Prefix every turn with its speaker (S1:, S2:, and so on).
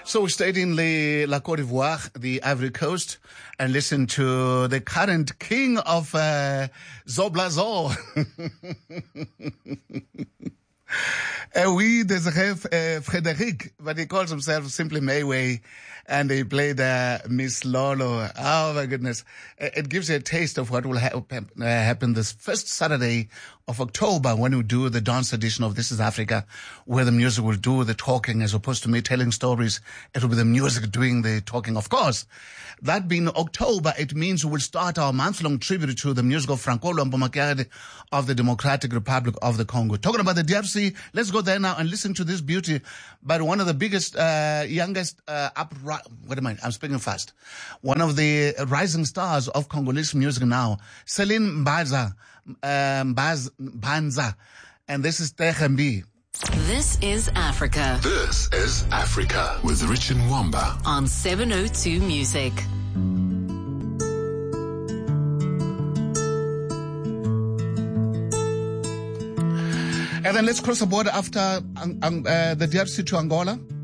S1: So we stayed in La Côte d'Ivoire, the Ivory Coast, and listened to the current king of Zoblazo. Oui, there's Frédéric, but he calls himself simply Mayway, and he played Miss Lolo. Oh my goodness. It gives you a taste of what will happen this first Saturday of October when we do the dance edition of This is Africa, where the music will do the talking as opposed to me telling stories. It will be the music doing the talking, of course. That being October, it means we will start our month-long tribute to the music of Franco Luambo Makiadi of the Democratic Republic of the Congo. Talking about the DRC, let's go there now and listen to this beauty by one of the biggest, youngest, I'm speaking fast. One of the rising stars of Congolese music now, Celine Mbanza, and this is Tehembi.
S2: This is Africa.
S3: This is Africa with Richard Mwamba
S2: on 702 Music.
S1: And then let's cross the border after the DRC to Angola.